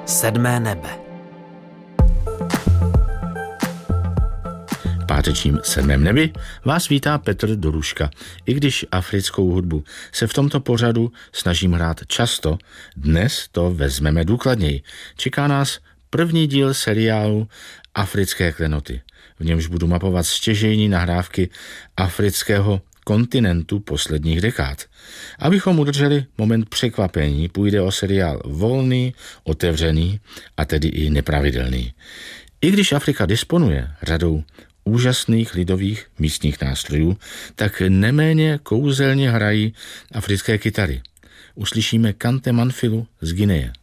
Sedmé nebe. V pátečním sedmém nebi vás vítá Petr Doruška. I když africkou hudbu se v tomto pořadu snažím hrát často, dnes to vezmeme důkladněji. Čeká nás první díl seriálu Africké klenoty. V němž budu mapovat stěžejní nahrávky afrického kontinentu posledních dekád. Abychom udrželi moment překvapení, půjde o seriál volný, otevřený a tedy i nepravidelný. I když Afrika disponuje řadou úžasných lidových místních nástrojů, tak neméně kouzelně hrají africké kytary. Uslyšíme Kante Manfilu z Guineje.